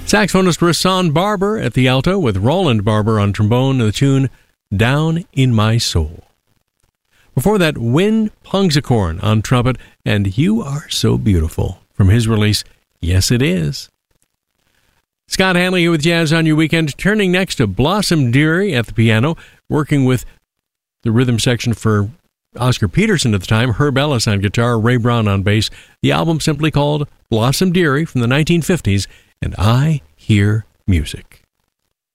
Saxophonist Rahsaan Barber at the alto with Roland Barber on trombone and the tune Down in My Soul. Before that, Win Pungsakorn on trumpet and You Are So Beautiful from his release, Yes It Is. Scott Hanley here with Jazz on Your Weekend, turning next to Blossom Dearie at the piano, working with the rhythm section for Oscar Peterson at the time, Herb Ellis on guitar, Ray Brown on bass. The album simply called Blossom Dearie from the 1950s, and I Hear Music.